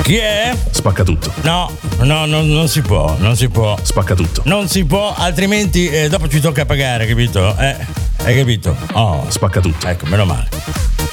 Chi è? Spacca tutto. No, non si può. Spacca tutto. Non si può, altrimenti dopo ci tocca pagare, capito? Hai capito? Oh. Spacca tutto. Ecco, meno male.